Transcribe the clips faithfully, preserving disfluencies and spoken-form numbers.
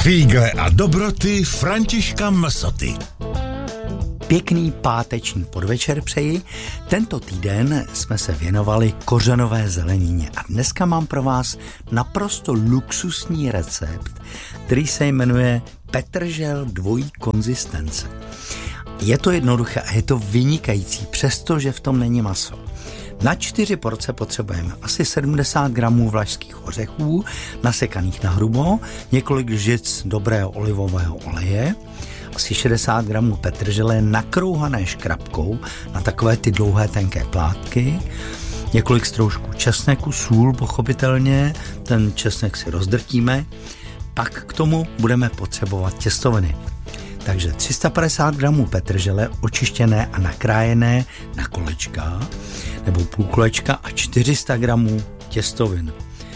Fígle a dobroty Františka Msoty. Pěkný páteční podvečer přeji. Tento týden jsme se věnovali kořenové zelenině a dneska mám pro vás naprosto luxusní recept, který se jmenuje petržel dvojí konzistence. Je to jednoduché a je to vynikající, přestože v tom není maso. Na čtyři porce potřebujeme asi sedmdesát gramů vlašských ořechů, nasekaných na hrubo, několik lžic dobrého olivového oleje, asi šedesát gramů petržele nakrouhané škrabkou na takové ty dlouhé tenké plátky, několik stroužků česneku, sůl pochopitelně, ten česnek si rozdrtíme, pak k tomu budeme potřebovat těstoviny. Takže tři sta padesát gramů petržele očištěné a nakrájené na kolečka nebo půl kolečka a čtyři sta gramů těstovin.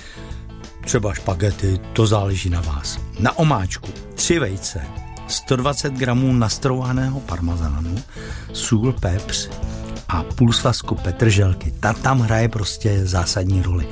Třeba špagety, to záleží na vás. Na omáčku tři vejce, sto dvacet gramů nastrouhaného parmazánu, sůl, pepř a půl svazku petrželky. Ta tam hraje prostě zásadní roli.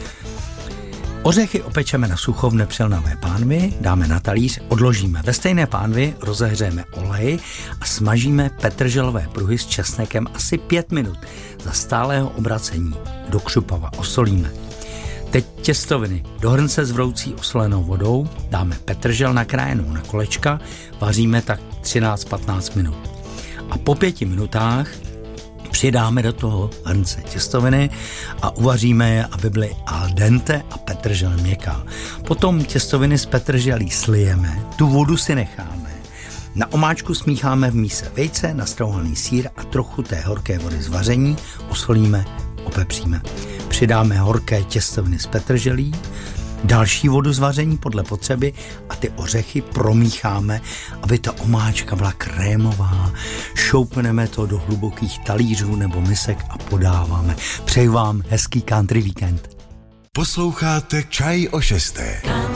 Ořechy opečeme na sucho v nepřelnavé pánvi, dáme na talíř, odložíme. Ve stejné pánvi rozehřejeme olej a smažíme petrželové pruhy s česnekem asi pět minut. Za stálého obracení do křupava osolíme. Teď těstoviny. Do hrnce s vroucí osolenou vodou dáme petržel nakrájenou na kolečka, vaříme tak třináct patnáct minut. A po pěti minutách přidáme do toho hrnce těstoviny a uvaříme je, aby byly al dente a petržel měkká. Potom těstoviny s petrželí slijeme, tu vodu si necháme. Na omáčku smícháme v míse vejce, nastrouhaný sýr a trochu té horké vody z vaření, osolíme, opepříme. Přidáme horké těstoviny s petrželí, další vodu z vaření podle potřeby a ty ořechy promícháme, aby ta omáčka byla krémová. Šoupneme to do hlubokých talířů nebo misek a podáváme. Přeji vám hezký country víkend. Posloucháte Čaj o šesté.